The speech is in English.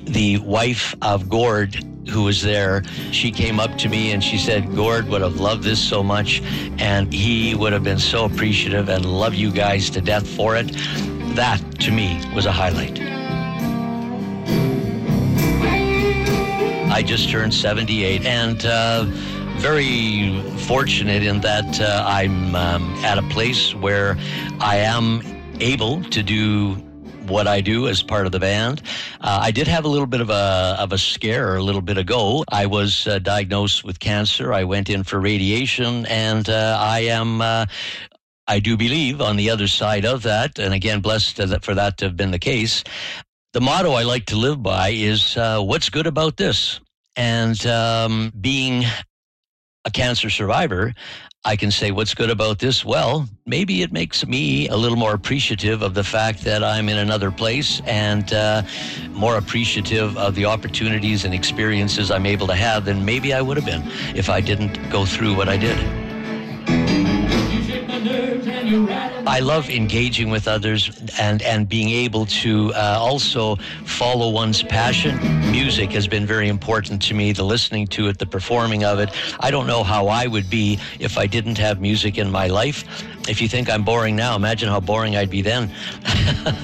the wife of Gord, who was there, she came up to me and she said, Gord would have loved this so much, and he would have been so appreciative and love you guys to death for it. That, to me, was a highlight. I just turned 78, and very fortunate in that I'm at a place where I am able to do what I do as part of the band. I did have a little bit of a scare a little bit ago. I was diagnosed with cancer. I went in for radiation, and I do believe on the other side of that, and again, blessed for that to have been the case. The motto I like to live by is, what's good about this? And being a cancer survivor, I can say, what's good about this? Well, maybe it makes me a little more appreciative of the fact that I'm in another place, and more appreciative of the opportunities and experiences I'm able to have than maybe I would have been if I didn't go through what I did. I love engaging with others and being able to also follow one's passion. Music has been very important to me, the listening to it, the performing of it. I don't know how I would be if I didn't have music in my life. If you think I'm boring now, imagine how boring I'd be then.